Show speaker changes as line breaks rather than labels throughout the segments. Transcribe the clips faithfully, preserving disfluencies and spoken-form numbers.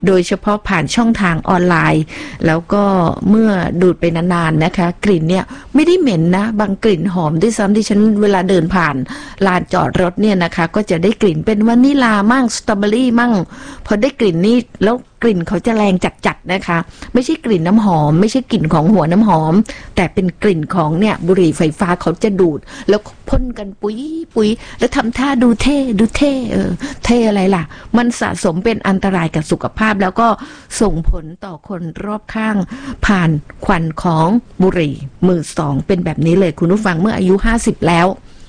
โดยเฉพาะผ่านช่องทางออนไลน์แล้วก็เมื่อดูดไปนานๆนะคะกลิ่นเนี่ยไม่ได้เหม็นนะบางกลิ่นหอมด้วยซ้ำที่ฉันเวลาเดินผ่านลานจอดรถเนี่ยนะคะก็จะได้กลิ่นเป็นวานิลามั่งสตรอเบอรี่มั่งพอได้กลิ่นนี้แล้วกลิ่นเขาจะแรงจัดๆนะคะไม่ใช่กลิ่นน้ำหอมไม่ใช่กลิ่นของหัวน้ำหอมแต่เป็นกลิ่นของเนี่ยบุหรี่ไฟฟ้าเขาจะดูดแล้วพ่นกันปุ้ยปุ้ยแล้วทำท่าดูเท่ดูเท่เออเท่อะไรล่ะมันสะสมเป็นอันตรายกับสุขภาพแล้วก็ส่งผลต่อคนรอบข้างผ่านควันของบุหรี่มือสองเป็นแบบนี้เลยคุณผู้ฟังเมื่ออายุห้าสิบแล้ว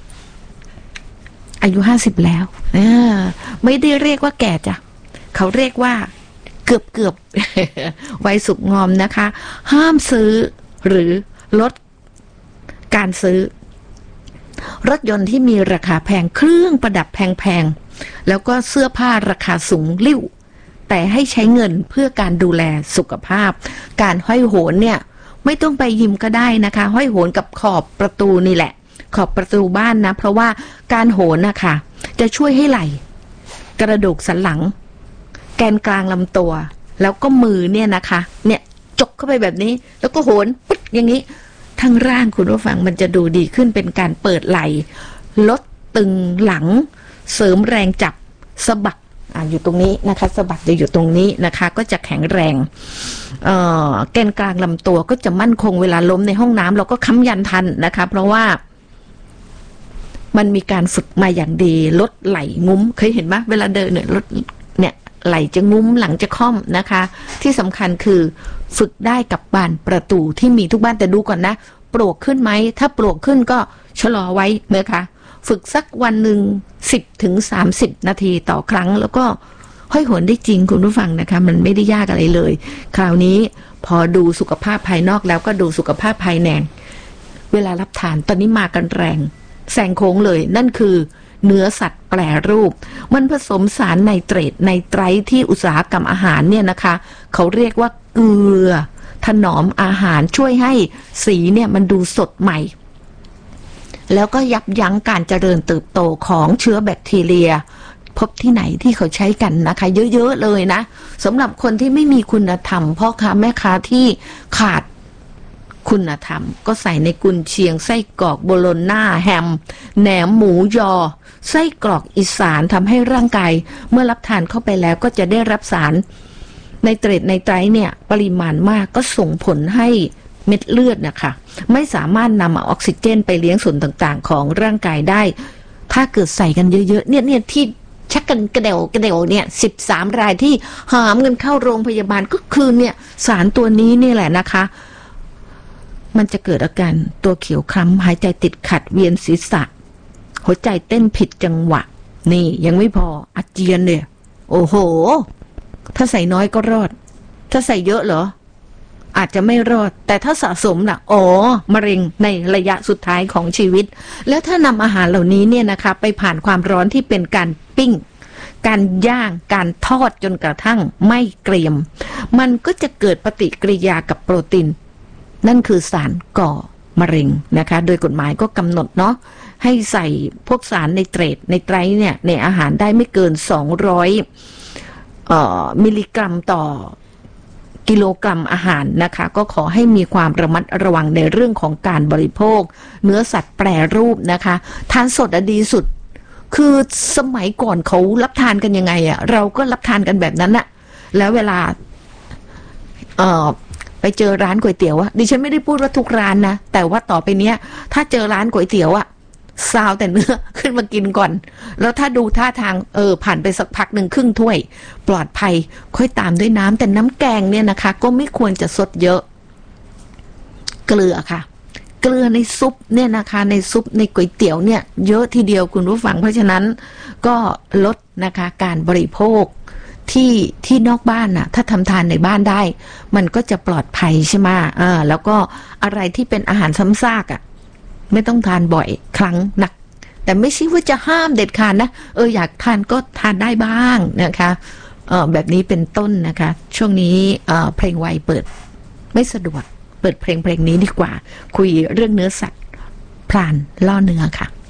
อายุห้าสิบแล้วไม่ได้เรียกว่าแก่จ้ะเขาเรียกว่าเกือบเกือบวัยสุกงอมนะคะห้ามซื้อหรือลดการซื้อรถยนต์ที่มีราคาแพงเครื่องประดับแพงๆแล้วก็เสื้อผ้าราคาสูงลิ่วแต่ให้ใช้เงินเพื่อการดูแลสุขภาพการห้อยโหนเนี่ยไม่ต้องไปยิมก็ได้นะคะห้อยโหนกับขอบประตูนี่แหละขอบประตูบ้านนะเพราะว่าการโหนนะคะจะช่วยให้ไหล่กระดูกสันหลังแกนกลางลำตัวแล้วก็มือเนี่ยนะคะเนี่ยจกเข้าไปแบบนี้แล้วก็โหนปึ๊ดอย่างนี้ทั้งร่างคุณผู้ฟังมันจะดูดีขึ้นเป็นการเปิดไหล่ลดตึงหลังเสริมแรงจับสะบักอ่าอยู่ตรงนี้นะคะสะบักจะอยู่ตรงนี้นะคะก็จะแข็งแรงเอ่อแกนกลางลำตัวก็จะมั่นคงเวลาล้มในห้องน้ำเราก็ค้ำยันทันนะคะเพราะว่ามันมีการฝึกมาอย่างดีลดไหล่งุ้มเคยเห็นไหมเวลาเดินเนี่ยลดเนี่ยไหล่จะงุ้มหลังจะค่อมนะคะที่สำคัญคือฝึกได้กับบานประตูที่มีทุกบ้านแต่ดูก่อนนะปลวกขึ้นไหมถ้าปลวกขึ้นก็ชะลอไว้นะคะฝึกสักวันหนึ่งสิบถึงสามสิบนาทีต่อครั้งแล้วก็ห้อยโหนได้จริงคุณผู้ฟังนะคะมันไม่ได้ยากอะไรเลยคราวนี้พอดูสุขภาพภายนอกแล้วก็ดูสุขภาพภายในเวลารับทานตอนนี้มากันแรงแซงโค้งเลยนั่นคือเนื้อสัตว์แปรรูปมันผสมสารไนเตรตไนไตรท์ที่อุตสาหกรรมอาหารเนี่ยนะคะเขาเรียกว่าเกลือถนอมอาหารช่วยให้สีเนี่ยมันดูสดใหม่แล้วก็ยับยั้งการเจริญเติบโตของเชื้อแบคทีเรียพบที่ไหนที่เขาใช้กันนะคะเยอะๆเลยนะสำหรับคนที่ไม่มีคุณธรรมพ่อค้าแม่ค้าที่ขาดคุณธรรมก็ใส่ในกุนเชียงไส้กรอกโบโลน่าแฮมแหนมหมูยอไส้กรอกอีสานทำให้ร่างกายเมื่อรับทานเข้าไปแล้วก็จะได้รับสารไนเตรตไนไตรท์เนี่ยปริมาณมากก็ส่งผลให้เม็ดเลือดนะคะไม่สามารถนำออกซิเจนไปเลี้ยงส่วนต่างๆของร่างกายได้ถ้าเกิดใส่กันเยอะๆเนี่ยเนี่ยที่ชักกันกระเดวกระเดวเนี่ยสิบสามรายที่หามเงินเข้าโรงพยาบาลก็คือเนี่ยสารตัวนี้นี่แหละนะคะมันจะเกิดอาการตัวเขียวคล้ำหายใจติดขัดเวียนศีรษะหัวใจเต้นผิดจังหวะนี่ยังไม่พออาเจียนเลยโอ้โหถ้าใส่น้อยก็รอดถ้าใส่เยอะเหรออาจจะไม่รอดแต่ถ้าสะสมล่ะอ๋อมะเร็งในระยะสุดท้ายของชีวิตแล้วถ้านำอาหารเหล่านี้เนี่ยนะคะไปผ่านความร้อนที่เป็นการปิ้งการย่างการทอดจนกระทั่งไม่เกรียมมันก็จะเกิดปฏิกิริยากับโปรตีนนั่นคือสารก่อมะเร็งนะคะโดยกฎหมายก็กำหนดเนาะให้ใส่พวกสารไนเตรตไนไตรท์เนี่ยในอาหารได้ไม่เกินสองร้อยเอ่อมิลลิกรัมต่อกิโลกรัมอาหารนะคะก็ขอให้มีความระมัดระวังในเรื่องของการบริโภคเนื้อสัตว์แปรรูปนะคะทานสดดีสุดคือสมัยก่อนเขารับทานกันยังไงอะเราก็รับทานกันแบบนั้นอะแล้วเวลาเอ่อไปเจอร้านก๋วยเตี๋ยวอะดิฉันไม่ได้พูดว่าทุกร้านนะแต่ว่าต่อไปเนี้ยถ้าเจอร้านก๋วยเตี๋ยวอะซาวแต่เนื้อขึ้นมากินก่อนแล้วถ้าดูท่าทางเออผ่านไปสักพักหนึ่งครึ่งถ้วยปลอดภัยค่อยตามด้วยน้ำแต่น้ำแกงเนี่ยนะคะก็ไม่ควรจะสดเยอะเกลือค่ะเกลือในซุปเนี่ยนะคะในซุปในก๋วยเตี๋ยวเนี่ยเยอะทีเดียวคุณผู้ฟังเพราะฉะนั้นก็ลดนะคะการบริโภคที่ที่นอกบ้านน่ะถ้าทำทานในบ้านได้มันก็จะปลอดภัยใช่ไหมอ่าแล้วก็อะไรที่เป็นอาหารซ้ำซากอ่ะไม่ต้องทานบ่อยครั้งนักแต่ไม่ใช่ว่าจะห้ามเด็ดขาดนะเอออยากทานก็ทานได้บ้างนะคะเออแบบนี้เป็นต้นนะคะช่วงนี้เออเพลงไวเปิดไม่สะดวกเปิดเพลงเพลงนี้ดีกว่าคุยเรื่องเนื้อสัตว์พลานล่อเนื้อค่ะ